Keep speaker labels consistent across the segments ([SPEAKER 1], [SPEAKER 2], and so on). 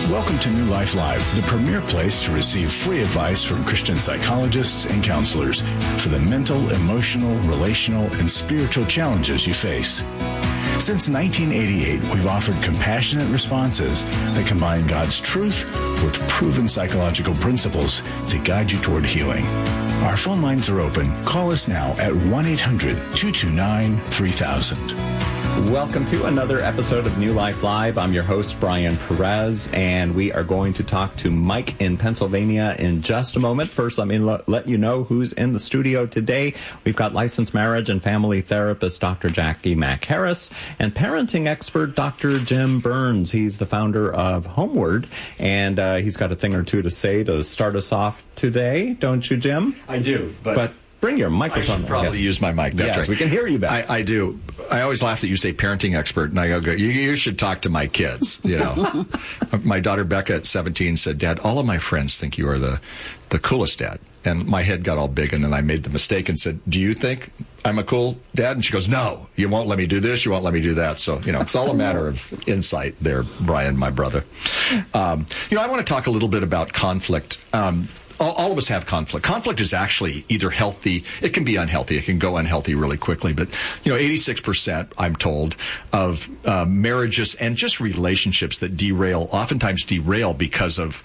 [SPEAKER 1] Welcome to New Life Live, the premier place to receive free advice from Christian psychologists and counselors for the mental, emotional, relational, and spiritual challenges you face. Since 1988, we've offered compassionate responses that combine God's truth with proven psychological principles to guide you toward healing. Our phone lines are open. Call us now at 1-800-229-3000.
[SPEAKER 2] Welcome to another episode of New Life Live. I'm your host, Brian Perez, and we are going to talk to Mike in Pennsylvania in just a moment. First, let me let you know who's in the studio today. We've got licensed marriage and family therapist Dr. Jackie Mack Harris and parenting expert Dr. Jim Burns. He's the founder of Homeward, and he's got a thing or two to say to start us off today. Don't you, Jim?
[SPEAKER 3] I do, but
[SPEAKER 2] bring your microphone.
[SPEAKER 3] I should probably use my mic. That's right.
[SPEAKER 2] We can hear you better.
[SPEAKER 3] I do. I always laugh that you say parenting expert, and I go, you should talk to my kids. You know, my daughter Becca at 17 said, "Dad, all of my friends think you are the coolest dad." And my head got all big, and then I made the mistake and said, "Do you think I'm a cool dad?" And she goes, "No, you won't let me do this, you won't let me do that." So, you know, it's all a matter of insight there, Brian, my brother. I want to talk a little bit about conflict. All of us have conflict. Conflict is actually either healthy, it can be unhealthy, it can go unhealthy really quickly. But, 86%, I'm told, of marriages and just relationships that oftentimes derail because of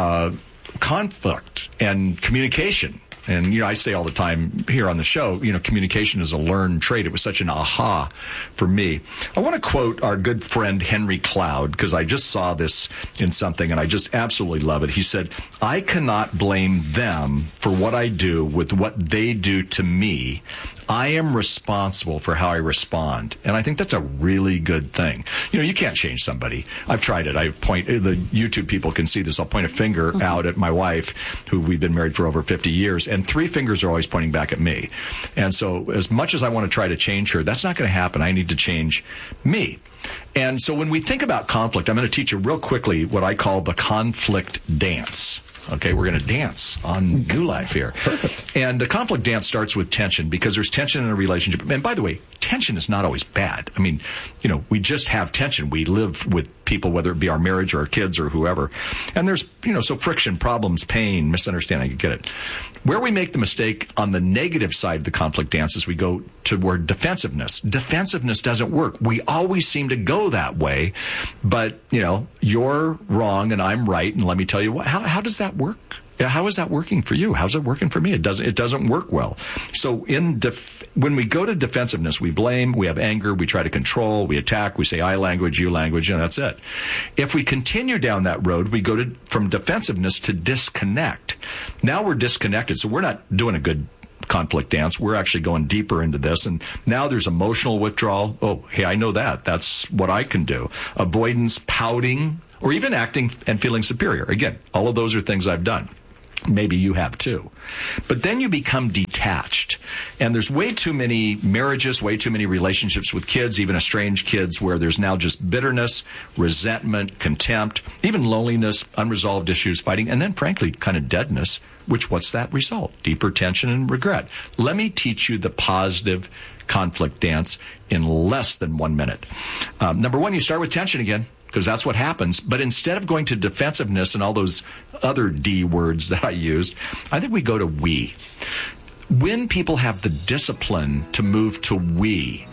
[SPEAKER 3] conflict and communication. And, I say all the time here on the show, communication is a learned trait. It was such an aha for me. I want to quote our good friend Henry Cloud, because I just saw this in something and I just absolutely love it. He said, "I cannot blame them for what I do with what they do to me. I am responsible for how I respond." And I think that's a really good thing. You can't change somebody. I've tried it. The YouTube people can see this. I'll point a finger out at my wife, who we've been married for over 50 years, and 3 fingers are always pointing back at me. And so as much as I want to try to change her, that's not going to happen. I need to change me. And so when we think about conflict, I'm going to teach you real quickly what I call the conflict dance. Okay, we're going to dance on New Life here.
[SPEAKER 2] Perfect.
[SPEAKER 3] And the conflict dance starts with tension, because there's tension in a relationship. And by the way, tension is not always bad. I mean, we just have tension. We live with people, whether it be our marriage or our kids or whoever. And there's, so friction, problems, pain, misunderstanding, you get it. Where we make the mistake on the negative side of the conflict dance is we go toward defensiveness. Defensiveness doesn't work. We always seem to go that way, but, you're wrong and I'm right, and let me tell you how does that work? How is that working for you? How's it working for me? It doesn't work well. So when we go to defensiveness, we blame, we have anger, we try to control, we attack, we say I language, you language, and that's it. If we continue down that road, we go from defensiveness to disconnect. Now we're disconnected, so we're not doing a good conflict dance. We're actually going deeper into this, and now there's emotional withdrawal. Oh, hey, I know that. That's what I can do. Avoidance, pouting, or even acting and feeling superior. Again, all of those are things I've done. Maybe you have too. But then you become detached. And there's way too many marriages, way too many relationships with kids, even estranged kids, where there's now just bitterness, resentment, contempt, even loneliness, unresolved issues, fighting, and then frankly, kind of deadness, what's that result? Deeper tension and regret. Let me teach you the positive conflict dance in less than 1 minute. Number one, you start with tension again, because that's what happens. But instead of going to defensiveness and all those other D words that I used, I think we go to we. When people have the discipline to move to we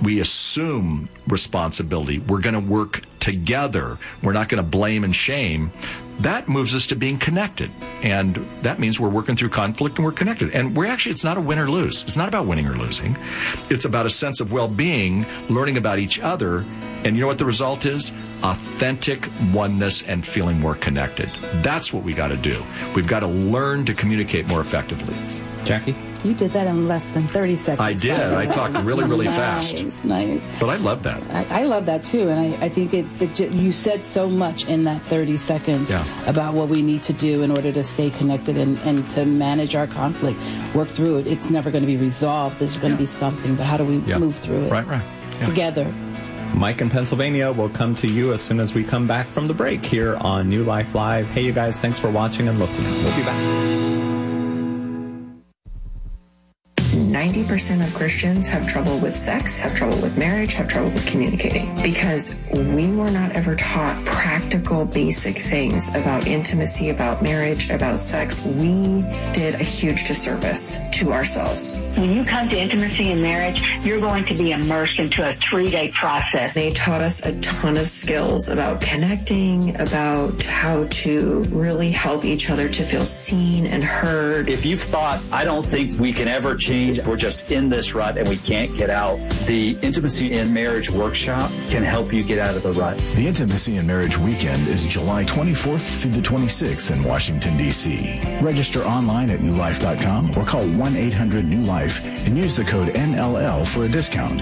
[SPEAKER 3] assume responsibility. We're going to work together. We're not going to blame and shame. That moves us to being connected. And that means we're working through conflict and we're connected. And it's not a win or lose. It's not about winning or losing. It's about a sense of well-being, learning about each other. And you know what the result is? Authentic oneness and feeling more connected. That's what we got to do. We've got to learn to communicate more effectively.
[SPEAKER 2] Jackie?
[SPEAKER 4] You did that in less than 30 seconds.
[SPEAKER 3] I did. I talked really, really fast.
[SPEAKER 4] Nice.
[SPEAKER 3] But I love that.
[SPEAKER 4] I love that too. And I think you said so much in that 30 seconds about what we need to do in order to stay connected and to manage our conflict, work through it. It's never going to be resolved. There's going to be something. But how do we move through it?
[SPEAKER 3] Right. Yeah.
[SPEAKER 4] Together.
[SPEAKER 2] Mike in Pennsylvania will come to you as soon as we come back from the break here on New Life Live. Hey, you guys, thanks for watching and listening. We'll be back.
[SPEAKER 5] 90% 90% of Christians have trouble with sex, have trouble with marriage, have trouble with communicating, because we were not ever taught practical, basic things about intimacy, about marriage, about sex. We did a huge disservice to ourselves.
[SPEAKER 6] When you come to intimacy and marriage, you're going to be immersed into a 3-day process.
[SPEAKER 5] They taught us a ton of skills about connecting, about how to really help each other to feel seen and heard.
[SPEAKER 7] If you've thought, I don't think we can ever change, we're just in this rut and we can't get out, the Intimacy in Marriage Workshop can help you get out of the rut.
[SPEAKER 1] The Intimacy and Marriage Weekend is July 24th through the 26th in Washington, D.C. Register online at newlife.com or call 1-800-NEW-LIFE and use the code NLL for a discount.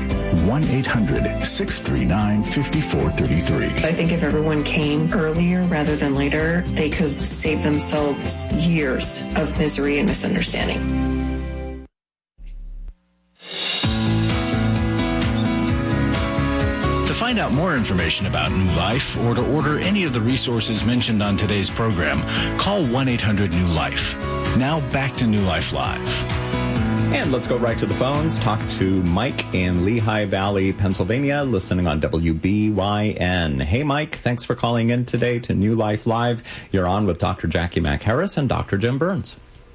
[SPEAKER 1] 1-800-639-5433.
[SPEAKER 5] I think if everyone came earlier rather than later, they could save themselves years of misery and misunderstanding.
[SPEAKER 8] To find out more information about New Life or to order any of the resources mentioned on today's program, call 1-800-NEW-LIFE. Now back to New Life Live.
[SPEAKER 2] And let's go right to the phones. Talk to Mike in Lehigh Valley, Pennsylvania, listening on WBYN. Hey, Mike, thanks for calling in today to New Life Live. You're on with Dr. Jackie McHarris and Dr. Jim Burns.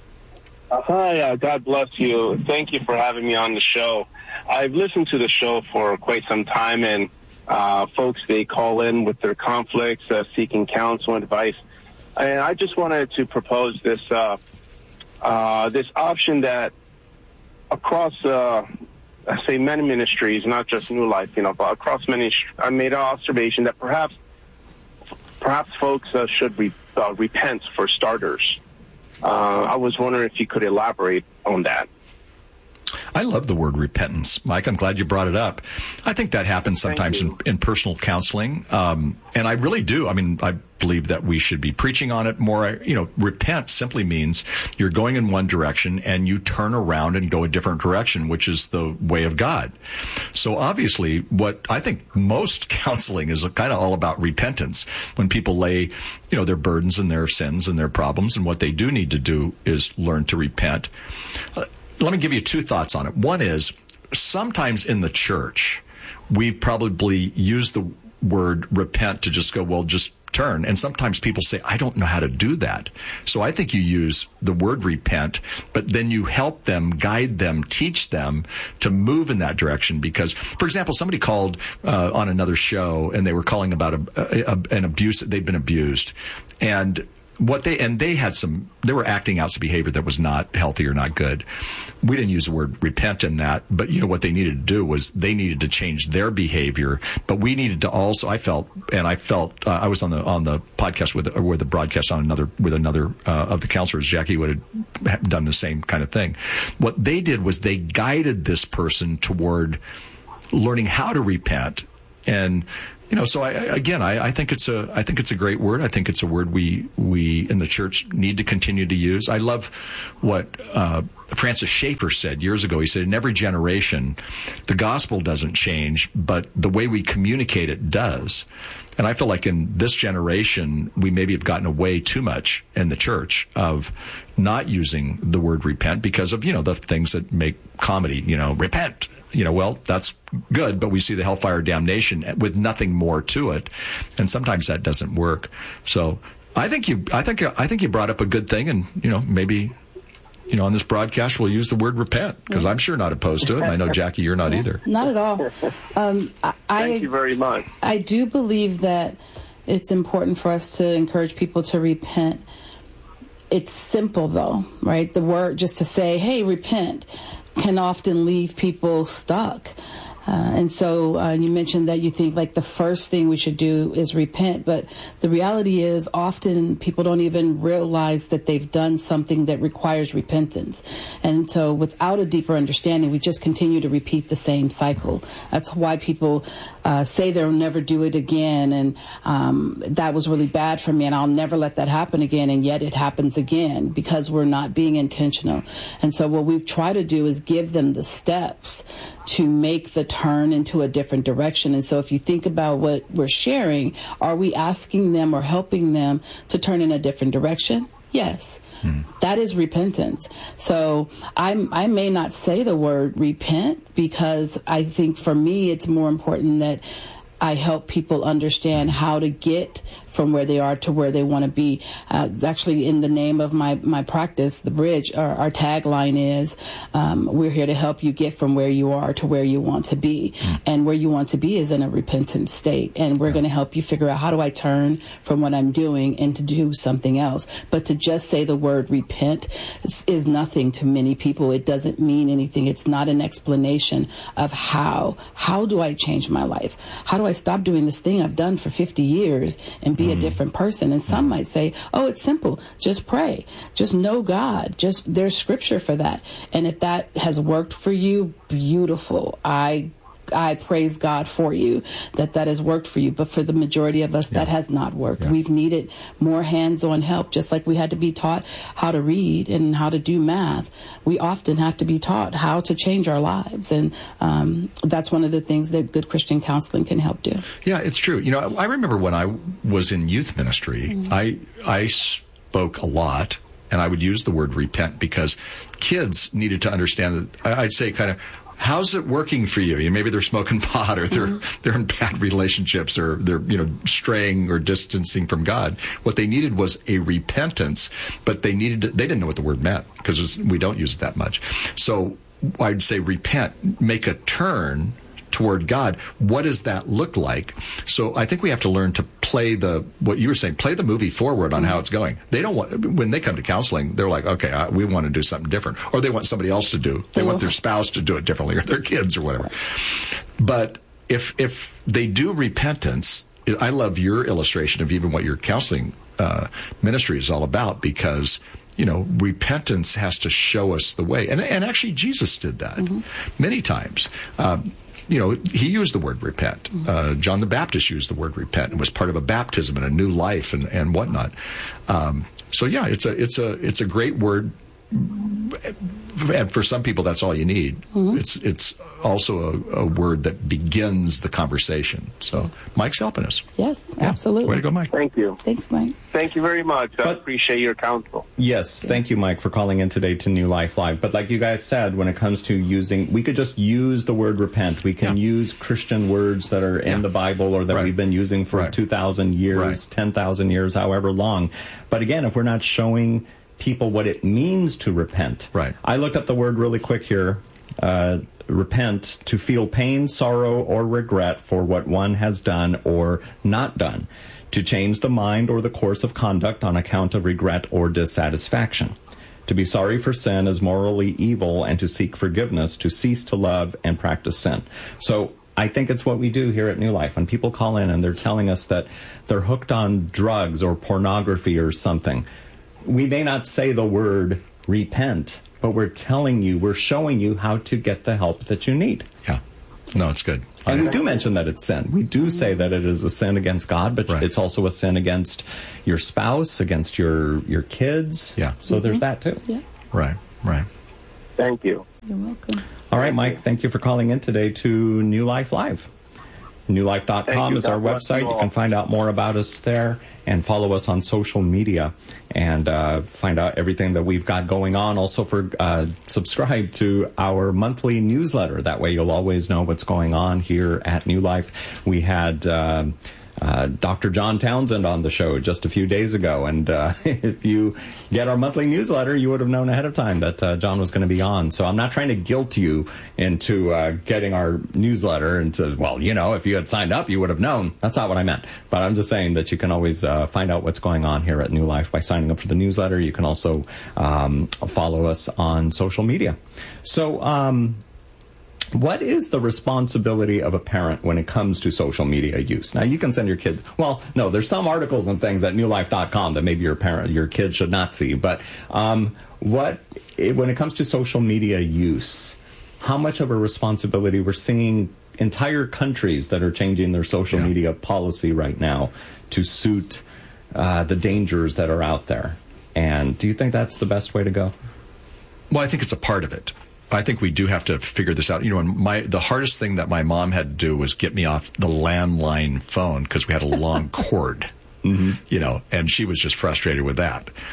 [SPEAKER 9] Hi, God bless you. Thank you for having me on the show. I've listened to the show for quite some time, and folks, they call in with their conflicts, seeking counsel and advice. And I just wanted to propose this this option that across, I say many ministries, not just New Life, but across many, I made an observation that perhaps folks should repent for starters. I was wondering if you could elaborate on that.
[SPEAKER 3] I love the word repentance, Mike. I'm glad you brought it up. I think that happens sometimes in personal counseling. And I really do. I mean, I believe that we should be preaching on it more. Repent simply means you're going in one direction and you turn around and go a different direction, which is the way of God. So obviously what I think most counseling is kind of all about repentance. When people lay, their burdens and their sins and their problems, and what they do need to do is learn to repent. Let me give you two thoughts on it. One is, sometimes in the church, we probably use the word repent to just go, well, just turn. And sometimes people say, I don't know how to do that. So I think you use the word repent, but then you help them, guide them, teach them to move in that direction. Because, for example, somebody called on another show, and they were calling about an abuse. They'd been abused. And they were acting out some behavior that was not healthy or not good. We didn't use the word repent in that, but what they needed to do was they needed to change their behavior. But we needed to also, I felt I was on the podcast with the broadcast on another of the counselors. Jackie would have done the same kind of thing. What they did was they guided this person toward learning how to repent. And so I think it's a great word. I think it's a word we in the church need to continue to use. I love what Francis Schaeffer said years ago. He said, in every generation, the gospel doesn't change, but the way we communicate it does. And I feel like in this generation, we maybe have gotten away too much in the church of not using the word repent because of, the things that make comedy, repent. Well, that's good, but we see the hellfire damnation with nothing more to it. And sometimes that doesn't work. So I think you brought up a good thing, and, maybe, on this broadcast, we'll use the word repent, because I'm sure not opposed to it. And I know, Jackie, you're not either.
[SPEAKER 4] Not at all.
[SPEAKER 9] Thank you very much.
[SPEAKER 4] I do believe that it's important for us to encourage people to repent. It's simple, though, right? The word, just to say, hey, repent, can often leave people stuck. And so you mentioned that you think like the first thing we should do is repent. But the reality is often people don't even realize that they've done something that requires repentance. And so without a deeper understanding, we just continue to repeat the same cycle. That's why people say they'll never do it again. And that was really bad for me, and I'll never let that happen again. And yet it happens again because we're not being intentional. And so what we try to do is give them the steps to make the turn into a different direction. And so if you think about what we're sharing, are we asking them or helping them to turn in a different direction? Yes. That is repentance. So I may not say the word repent, because I think for me it's more important that I help people understand how to get from where they are to where they want to be. Actually, in the name of my practice, The Bridge, our tagline is, we're here to help you get from where you are to where you want to be. And where you want to be is in a repentant state. And we're going to help you figure out, how do I turn from what I'm doing and to do something else? But to just say the word repent is nothing to many people. It doesn't mean anything. It's not an explanation of how. How do I change my life? How do I stop doing this thing I've done for 50 years and be a different person? And some might say, oh, it's simple. Just pray. Just know God. There's scripture for that. And if that has worked for you, beautiful. I praise God for you that has worked for you. But for the majority of us, that has not worked. We've needed more hands-on help, just like we had to be taught how to read and how to do math. We often have to be taught how to change our lives. And that's one of the things that good Christian counseling can help do.
[SPEAKER 3] Yeah, it's true. I remember when I was in youth ministry, I spoke a lot, and I would use the word repent because kids needed to understand that. I'd say kind of, how's it working for you? Maybe they're smoking pot, or they're in bad relationships, or they're straying or distancing from God. What they needed was a repentance, but they didn't know what the word meant, because we don't use it that much. So I'd say repent, make a turn toward God. What does that look like? So I think we have to learn to play what you were saying, play the movie forward on how it's going. They don't want, when they come to counseling, they're like, okay, we want to do something different, or they want somebody else to do. They want their spouse to do it differently, or their kids, or whatever. But if they do repentance, I love your illustration of even what your counseling ministry is all about, because repentance has to show us the way. And actually, Jesus did that many times. He used the word repent. John the Baptist used the word repent, and was part of a baptism and a new life and whatnot. So yeah, it's a great word. And for some people, that's all you need. It's also a word that begins the conversation. So Mike's helping us.
[SPEAKER 4] Yes, absolutely.
[SPEAKER 3] Way to go, Mike.
[SPEAKER 9] Thank you.
[SPEAKER 4] Thanks, Mike.
[SPEAKER 9] Thank you very much. I appreciate your counsel.
[SPEAKER 2] Yes, thank you, Mike, for calling in today to New Life Live. But like you guys said, when it comes to we could just use the word repent. We can use Christian words that are in the Bible, or that we've been using for 2,000 years, 10,000 years, however long. But again, if we're not showing people what it means to repent. I looked up the word really quick here. Repent, to feel pain, sorrow, or regret for what one has done or not done. To change the mind or the course of conduct on account of regret or dissatisfaction. To be sorry for sin is morally evil, and to seek forgiveness, to cease to love and practice sin. So I think it's what we do here at New Life. When people call in and they're telling us that they're hooked on drugs or pornography or something, we may not say the word repent, but we're showing you how to get the help that you need.
[SPEAKER 3] Yeah. No, it's good.
[SPEAKER 2] And we do mention that it's sin. We do say that it is a sin against God, but it's also a sin against your spouse, against your kids.
[SPEAKER 3] Yeah.
[SPEAKER 2] So there's that too.
[SPEAKER 4] Yeah.
[SPEAKER 3] Right.
[SPEAKER 9] Thank you.
[SPEAKER 4] You're welcome.
[SPEAKER 2] All right, Mike, thank you for calling in today to New Life Live. NewLife.com is our website. You can find out more about us there and follow us on social media and find out everything that we've got going on. Also, subscribe to our monthly newsletter. That way you'll always know what's going on here at New Life. We had Dr. John Townsend on the show just a few days ago, and if you get our monthly newsletter, you would have known ahead of time that John was going to be on. So I'm not trying to guilt you into getting our newsletter, and if you had signed up, you would have known. That's not what I meant. But I'm just saying that you can always find out what's going on here at New Life by signing up for the newsletter. You can also follow us on social media. So what is the responsibility of a parent when it comes to social media use? Now, you can send your kids. Well, no, there's some articles and things at newlife.com that maybe your kid should not see. But when it comes to social media use, how much of a responsibility? We're seeing entire countries that are changing their social media policy right now to suit the dangers that are out there. And do you think that's the best way to go?
[SPEAKER 3] Well, I think it's a part of it. I think we do have to figure this out. The hardest thing that my mom had to do was get me off the landline phone because we had a long cord, and she was just frustrated with that.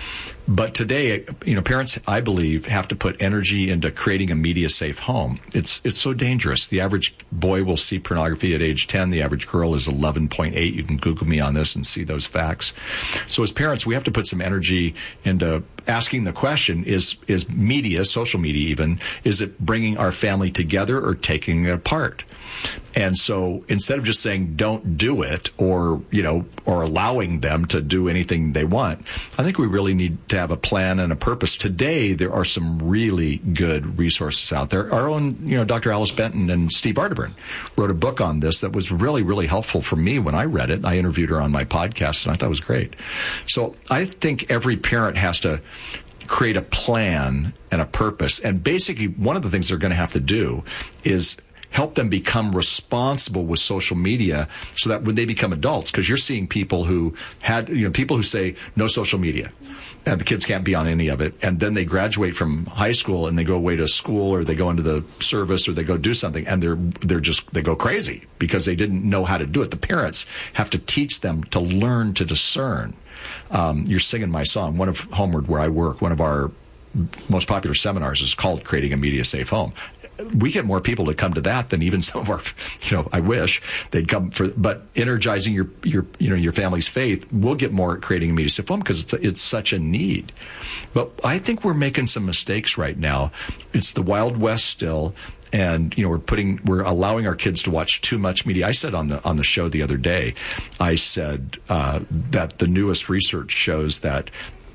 [SPEAKER 3] But today, parents, I believe, have to put energy into creating a media-safe home. It's so dangerous. The average boy will see pornography at age 10. The average girl is 11.8. You can Google me on this and see those facts. So as parents, we have to put some energy into asking the question, is media, social media even, is it bringing our family together or taking it apart? And so instead of just saying don't do it or allowing them to do anything they want, I think we really need to have a plan and a purpose. Today, there are some really good resources out there. Our own, Dr. Alice Benton and Steve Arterburn wrote a book on this that was really, really helpful for me when I read it. I interviewed her on my podcast, and I thought it was great. So I think every parent has to create a plan and a purpose. And basically, one of the things they're going to have to do is help them become responsible with social media so that when they become adults, because you're seeing people who people who say no social media and the kids can't be on any of it. And then they graduate from high school and they go away to school or they go into the service or they go do something and they go crazy because they didn't know how to do it. The parents have to teach them to learn to discern. You're singing my song. One of Homeward, where I work, one of our most popular seminars is called Creating a Media Safe Home. We get more people to come to that than even some of our, I wish they'd come for, but energizing your family's faith, we'll get more at Creating a Media Safe Home because it's such a need. But I think we're making some mistakes right now. It's the Wild West still. And, we're allowing our kids to watch too much media. I said on the show the other day, I said, that the newest research shows that,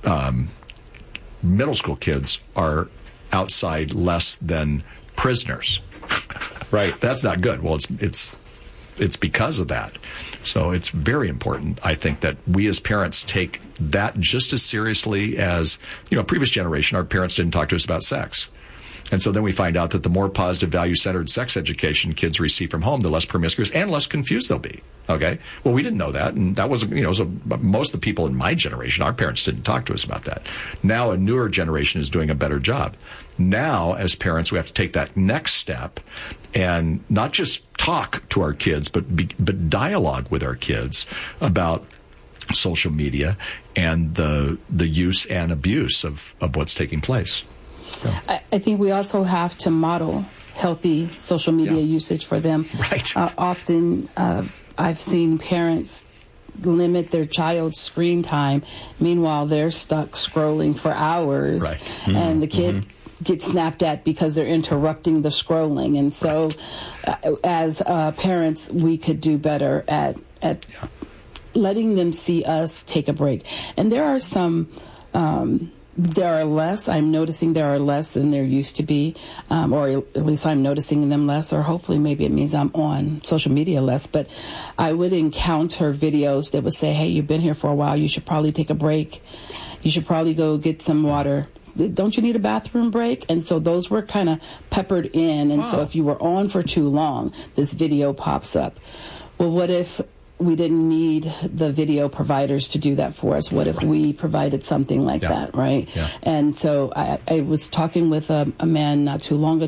[SPEAKER 3] middle school kids are outside less than prisoners. Right. That's not good. Well, it's because of that. So it's very important, I think, that we as parents take that just as seriously as, previous generation, our parents didn't talk to us about sex. And so then we find out that the more positive, value-centered sex education kids receive from home, the less promiscuous and less confused they'll be. Okay? Well, we didn't know that, and that wasn't, most of the people in my generation, our parents didn't talk to us about that. Now a newer generation is doing a better job. Now, as parents, we have to take that next step and not just talk to our kids, but dialogue with our kids about social media and the use and abuse of what's taking place.
[SPEAKER 4] I think we also have to model healthy social media usage for them.
[SPEAKER 3] Right.
[SPEAKER 4] Often I've seen parents limit their child's screen time. Meanwhile, they're stuck scrolling for hours.
[SPEAKER 3] Right.
[SPEAKER 4] Mm-hmm. And the kid gets snapped at because they're interrupting the scrolling. And so as parents, we could do better at letting them see us take a break. And there are some... there are less. I'm noticing there are less than there used to be, or at least I'm noticing them less, or hopefully maybe it means I'm on social media less. But I would encounter videos that would say, hey, you've been here for a while. You should probably take a break. You should probably go get some water. Don't you need a bathroom break? And so those were kind of peppered in. And so if you were on for too long, this video pops up. Well, what if we didn't need the video providers to do that for us? What if we provided something like that, right? Yeah. And so I was talking with a man not too long ago